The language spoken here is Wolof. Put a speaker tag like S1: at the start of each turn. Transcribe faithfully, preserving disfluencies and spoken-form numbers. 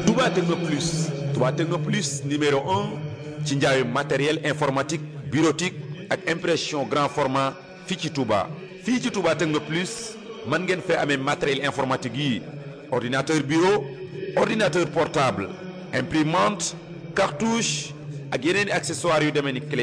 S1: Touba Techno Plus Touba Techno Plus numéro un ci njaayu matériel informatique bureautique ak impression grand format fii ci Touba. fii ci Touba Techno Plus mën ngeen fee amee matériel informatique yi ordinateur bureau ordinateur portable imprimante cartouche ak yeneen i accessoires yu demee ni clé